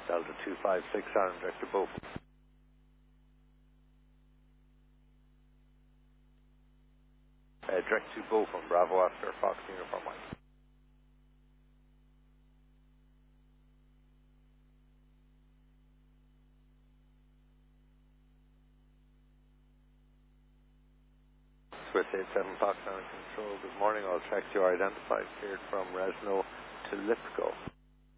Delta 256 Ireland, direct to Beaufort. Direct to Beaufort, Bravo Oscar, Fox Uniform Mike. Swiss 87 Fox 9 Control, good morning. All tracks you are identified, cleared from Resno to Lipsco.